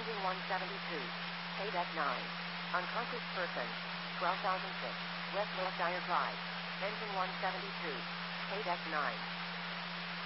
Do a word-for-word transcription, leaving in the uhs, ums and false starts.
Engine one seventy-two. Paydeck nine. Unconscious person. twelve thousand six. West Wilshire Drive. Engine one seventy-two. Paydeck nine.